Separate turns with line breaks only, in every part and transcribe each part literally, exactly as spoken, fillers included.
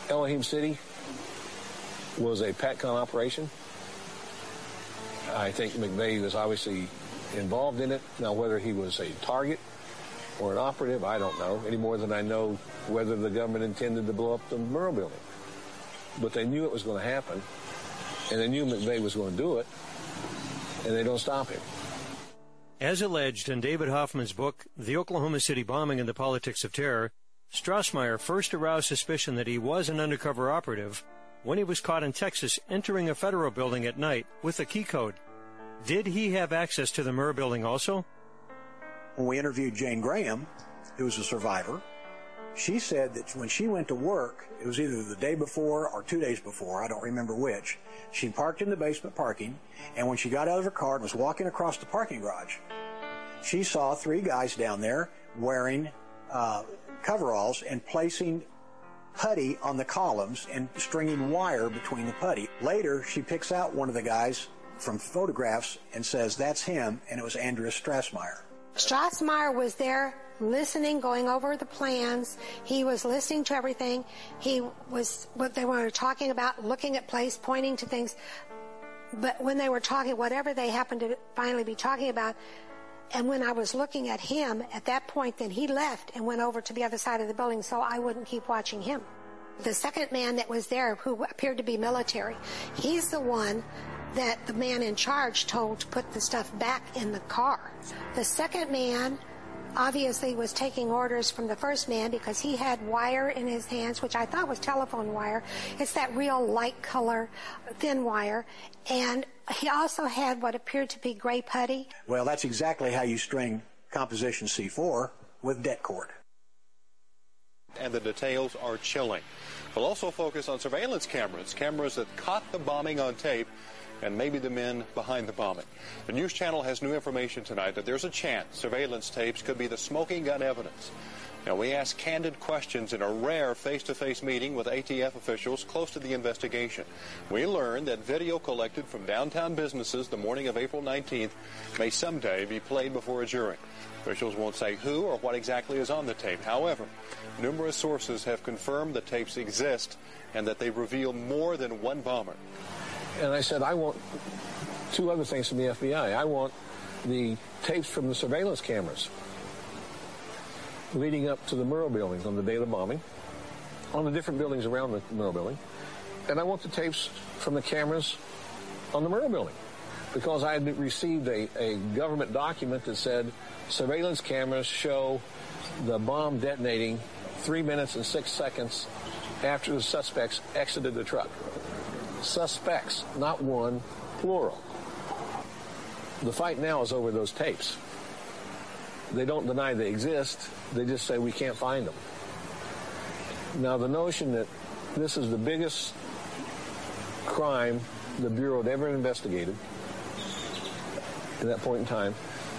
Elohim City was a PATCON operation. I think McVeigh was obviously involved in it. Now, whether he was a target or an operative, I don't know, any more than I know whether the government intended to blow up the Murrah building. But they knew it was going to happen, and they knew McVeigh was going to do it, and they don't stop him.
As alleged in David Hoffman's book, The Oklahoma City Bombing and the Politics of Terror, Strassmeyer first aroused suspicion that he was an undercover operative when he was caught in Texas entering a federal building at night with a key code. Did he have access to the Murrah building also?
When we interviewed Jane Graham, who was a survivor, she said that when she went to work, it was either the day before or two days before, I don't remember which, she parked in the basement parking, and when she got out of her car and was walking across the parking garage, she saw three guys down there wearing uh, coveralls and placing putty on the columns and stringing wire between the putty. Later, she picks out one of the guys from photographs and says, that's him, and it was Andreas Strassmeyer.
Strassmeyer was there listening, going over the plans. He was listening to everything. He was, what they were talking about, looking at place, pointing to things. But when they were talking, whatever they happened to finally be talking about, and when I was looking at him, at that point, then he left and went over to the other side of the building so I wouldn't keep watching him. The second man that was there, who appeared to be military, he's the one that the man in charge told to put the stuff back in the car. The second man obviously was taking orders from the first man because he had wire in his hands, which I thought was telephone wire. It's that real light color, thin wire. And he also had what appeared to be gray putty.
Well, that's exactly how you string composition C four with det cord.
And the details are chilling. We'll also focus on surveillance cameras, cameras that caught the bombing on tape, and maybe the men behind the bombing. The News Channel has new information tonight that there's a chance surveillance tapes could be the smoking gun evidence. Now, we asked candid questions in a rare face-to-face meeting with A T F officials close to the investigation. We learned that video collected from downtown businesses the morning of April nineteenth may someday be played before a jury. Officials won't say who or what exactly is on the tape. However, numerous sources have confirmed the tapes exist and that they reveal more than one bomber.
And I said, I want two other things from the F B I. I want the tapes from the surveillance cameras leading up to the Murrah buildings on the day of the bombing, on the different buildings around the Murrah building. And I want the tapes from the cameras on the Murrah building, because I had received a, a government document that said surveillance cameras show the bomb detonating three minutes and six seconds after the suspects exited the truck. Suspects, not one, plural. The fight now is over those tapes. They don't deny they exist. They just say we can't find them. Now, the notion that this is the biggest crime the Bureau had ever investigated at that point in time,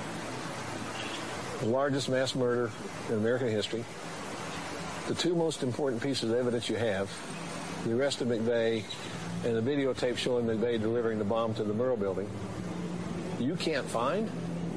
the largest mass murder in American history, the two most important pieces of evidence you have, the arrest of McVeigh and the videotape showing McVeigh delivering the bomb to the Murrah building, you can't find?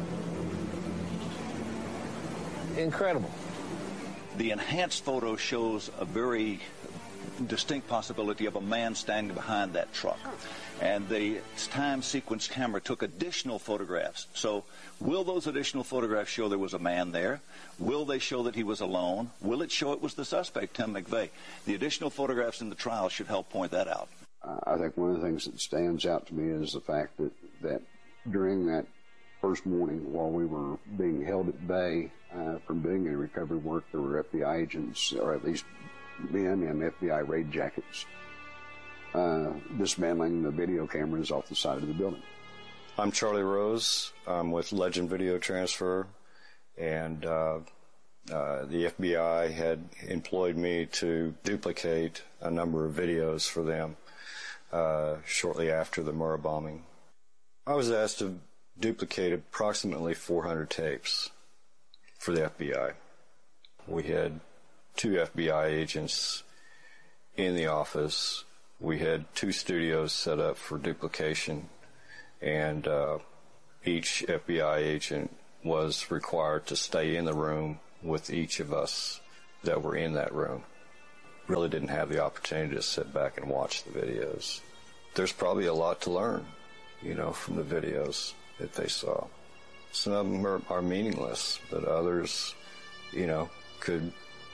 Incredible.
The enhanced photo shows a very distinct possibility of a man standing behind that truck. And the time sequence camera took additional photographs. So will those additional photographs show there was a man there? Will they show that he was alone? Will it show it was the suspect, Tim McVeigh? The additional photographs in the trial should help point that out.
I think one of the things that stands out to me is the fact that, that during that first morning while we were being held at bay uh, from doing any recovery work, there were F B I agents, or at least men in F B I raid jackets, uh, dismantling the video cameras off the side of the building.
I'm Charlie Rose. I'm with Legend Video Transfer, and uh, uh, the F B I had employed me to duplicate a number of videos for them uh, shortly after the Murrah bombing. I was asked to duplicate approximately four hundred tapes for the F B I. We had two F B I agents in the office. We had two studios set up for duplication, and uh, each F B I agent was required to stay in the room with each of us that were in that room. really didn't have the opportunity to sit back and watch the videos. There's probably a lot to learn, you know, from the videos that they saw. Some of them are, are meaningless, but others, you know, could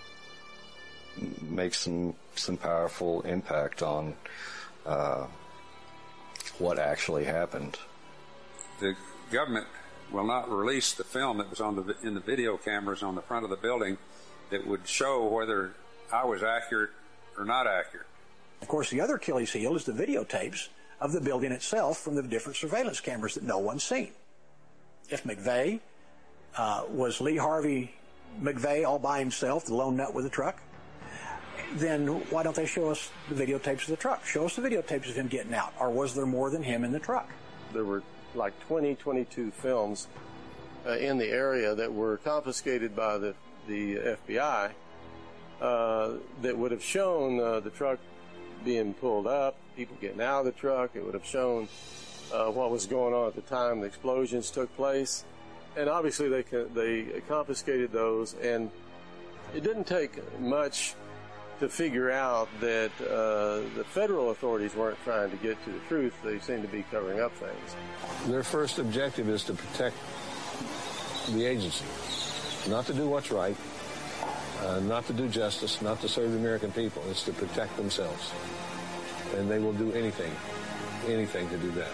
make some some powerful impact on uh, what actually happened.
The government will not release the film that was on the in the video cameras on the front of the building that would show whether I was accurate or not accurate.
Of course, the other Achilles heel is the videotapes of the building itself from the different surveillance cameras that no one's seen. If McVeigh uh, was Lee Harvey McVeigh all by himself, the lone nut with the truck, then why don't they show us the videotapes of the truck? Show us the videotapes of him getting out. Or was there more than him in the truck?
There were like twenty, twenty-two films uh, in the area that were confiscated by the, the F B I uh, that would have shown uh, the truck being pulled up, people getting out of the truck. It would have shown uh, what was going on at the time the explosions took place. And obviously they they confiscated those, and it didn't take much to figure out that uh, the federal authorities weren't trying to get to the truth. They seemed to be covering up things.
Their first objective is to protect the agency, not to do what's right, uh, not to do justice, not to serve the American people. It's to protect themselves. And they will do anything, anything to do that.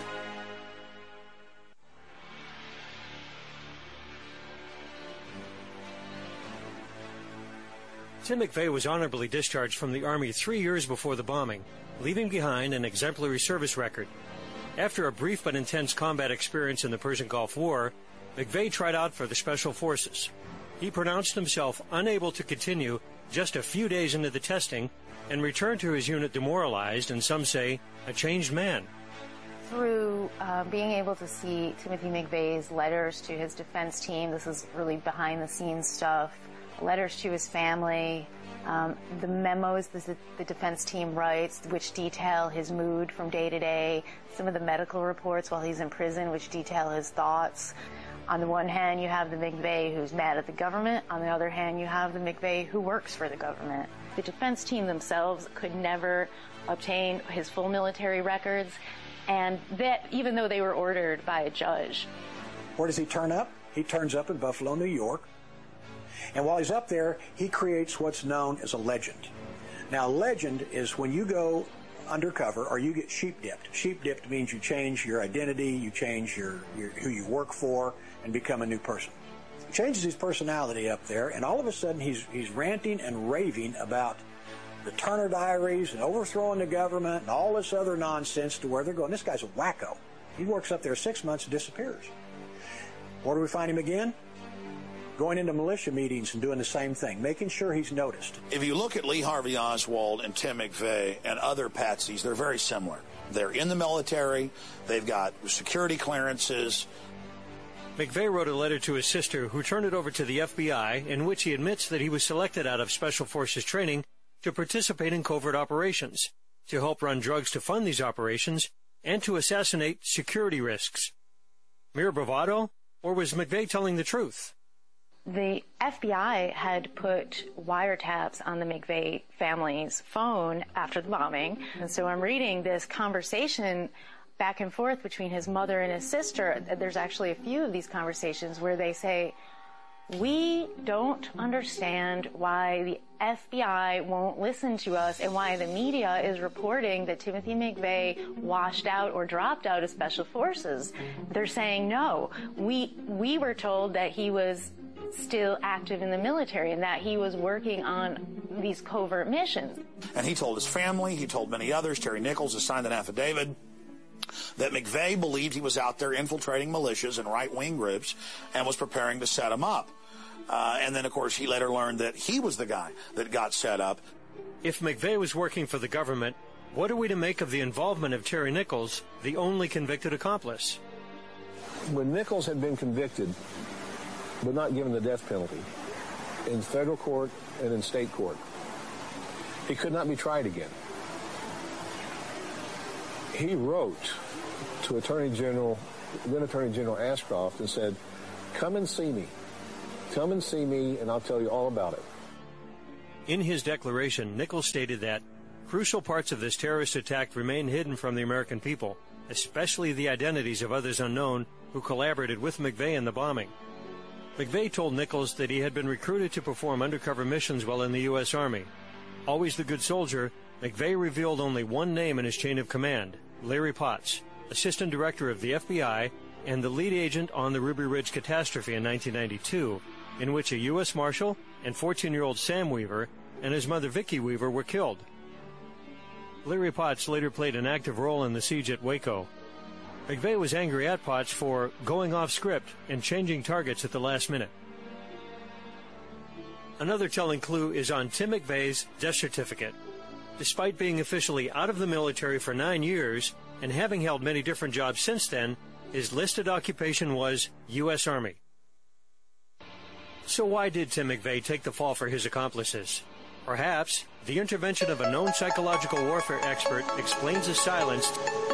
Tim McVeigh was honorably discharged from the Army three years before the bombing, leaving behind an exemplary service record. After a brief but intense combat experience in the Persian Gulf War, McVeigh tried out for the Special Forces. He pronounced himself unable to continue just a few days into the testing and returned to his unit demoralized and, some say, a changed man.
Through uh, being able to see Timothy McVeigh's letters to his defense team, this is really behind-the-scenes stuff, letters to his family, um, the memos that the defense team writes, which detail his mood from day to day, some of the medical reports while he's in prison, which detail his thoughts. On the one hand, you have the McVeigh who's mad at the government. On the other hand, you have the McVeigh who works for the government. The defense team themselves could never obtain his full military records, and that even though they were ordered by a judge.
Where does he turn up? He turns up in Buffalo, New York. And while he's up there, he creates what's known as a legend. Now, legend is when you go undercover or you get sheep-dipped. Sheep-dipped means you change your identity, you change your, your who you work for, and become a new person. He changes his personality up there, and all of a sudden he's, he's ranting and raving about the Turner Diaries and overthrowing the government and all this other nonsense to where they're going, this guy's a wacko. He works up there six months and disappears. Where do we find him again? Going into militia meetings and doing the same thing, making sure he's noticed.
If you look at Lee Harvey Oswald and Tim McVeigh and other patsies, they're very similar. They're in the military. They've got security clearances.
McVeigh wrote a letter to his sister, who turned it over to the F B I, in which he admits that he was selected out of Special Forces training to participate in covert operations, to help run drugs to fund these operations, and to assassinate security risks. Mere bravado, or was McVeigh telling the truth?
The F B I had put wiretaps on the McVeigh family's phone after the bombing. And so I'm reading this conversation back and forth between his mother and his sister. There's actually a few of these conversations where they say, we don't understand why the F B I won't listen to us and why the media is reporting that Timothy McVeigh washed out or dropped out of Special Forces. They're saying, no, we, we were told that he was still active in the military and that he was working on these covert missions.
And he told his family, he told many others, Terry Nichols has signed an affidavit, that McVeigh believed he was out there infiltrating militias and right-wing groups and was preparing to set them up. Uh, and then, of course, he later learned that he was the guy that got set up.
If McVeigh was working for the government, what are we to make of the involvement of Terry Nichols, the only convicted accomplice?
When Nichols had been convicted, but not given the death penalty, in federal court and in state court, he could not be tried again. He wrote to Attorney General, then Attorney General Ashcroft, and said, come and see me. Come and see me, and I'll tell you all about it.
In his declaration, Nichols stated that crucial parts of this terrorist attack remain hidden from the American people, especially the identities of others unknown who collaborated with McVeigh in the bombing. McVeigh told Nichols that he had been recruited to perform undercover missions while in the U S Army. Always the good soldier, McVeigh revealed only one name in his chain of command, Larry Potts, assistant director of the F B I and the lead agent on the Ruby Ridge catastrophe in nineteen ninety-two, in which a U S Marshal and fourteen-year-old Sam Weaver and his mother Vicki Weaver were killed. Larry Potts later played an active role in the siege at Waco. McVeigh was angry at Potts for going off script and changing targets at the last minute. Another telling clue is on Tim McVeigh's death certificate. Despite being officially out of the military for nine years and having held many different jobs since then, his listed occupation was U S Army. So why did Tim McVeigh take the fall for his accomplices? Perhaps the intervention of a known psychological warfare expert explains his silence.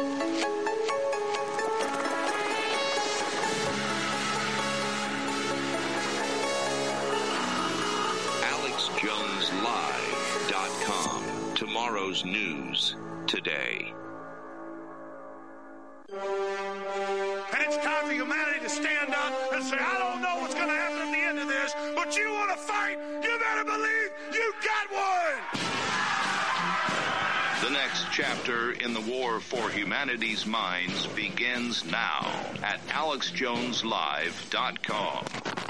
Alex Jones Live dot com. Tomorrow's news today.
And it's time for humanity to stand up and say, I don't know what's going to happen at the end of this, but you want to fight, you better believe you got one!
The next chapter in the war for humanity's minds begins now at Alex Jones Live dot com.